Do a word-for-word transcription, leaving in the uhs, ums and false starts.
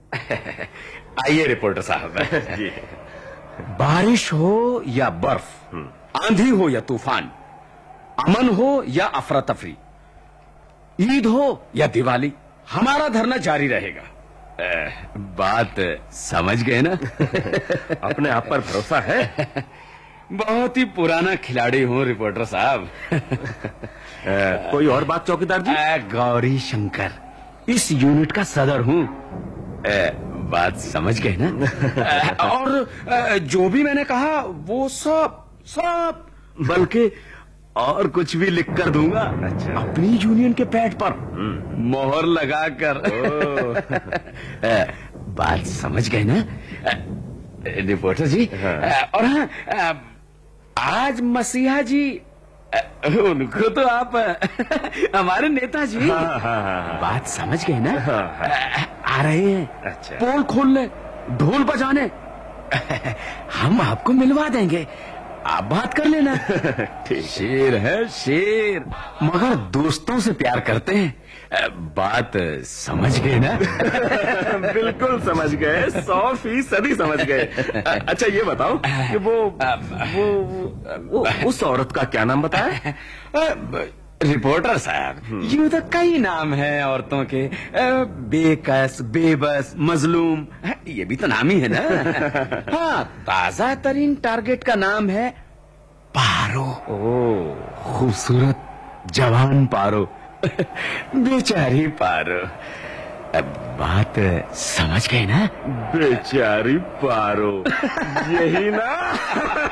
आइए रिपोर्टर साहब। जी। बारिश हो या बर्फ, आंधी हो या तूफान, अमन हो या अफरा तफरी, ईद हो या दिवाली, हमारा धरना जारी रहेगा। ए, बात समझ गए ना? अपने आप पर भरोसा है? बहुत ही पुराना खिलाड़ी हूँ रिपोर्टर साहब। कोई और बात चौकीदार जी? ए, गौरी शंकर, इस यूनिट का सदर हूँ। बात समझ गए ना? ए, और ए, जो भी मैंने कहा वो सब सब बल्कि और कुछ भी लिख कर दूंगा। अच्छा। अपनी यूनियन के पैड पर मोहर लगाकर। बात समझ गए ना रिपोर्टर जी? हाँ। और हाँ, आज मसीहा जी, उनको तो आप हमारे नेताजी। हाँ, हाँ, हाँ, हाँ। बात समझ गए ना? हाँ, हाँ। आ रहे हैं। अच्छा। पोल खोलने, ढोल बजाने। हम आपको मिलवा देंगे, आप बात कर लेना। शेर है शेर, मगर दोस्तों से प्यार करते हैं। बात समझ गए ना? बिल्कुल समझ गए, सौ फीसदी समझ गए। अच्छा ये बताओ कि वो वो, वो उस औरत का क्या नाम बताया? रिपोर्टर साहब, यूं तो कई नाम हैं औरतों के। बेकस, बेबस, मजलूम, ये भी तो नाम ही है ना। हाँ, ताजा तरीन टारगेट का नाम है पारो। ओह, खूबसूरत जवान पारो। बेचारी पारो। अब बात समझ गए ना? बेचारी पारो, यही ना?